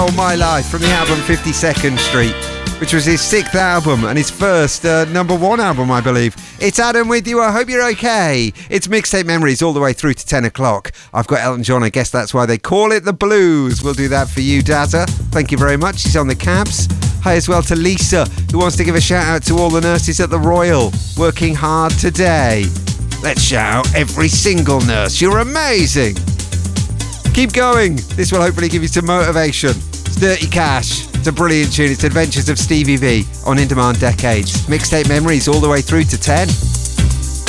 All My Life from the album 52nd Street, which was his 6th album and his first number 1 album, I believe. It's Adam with you. I hope you're okay. It's Mixtape Memories all the way through to 10 o'clock. I've got Elton John. I guess that's why they call it the blues. We'll do that for you, Dazza. Thank you very much. She's on the cabs. Hi as well to Lisa, who wants to give a shout out to all the nurses at the Royal, working hard today. Let's shout out every single nurse. You're amazing. Keep going. This will hopefully give you some motivation. It's Dirty Cash. It's a brilliant tune. It's Adventures of Stevie V on In Demand Decades. Mixtape Memories all the way through to 10.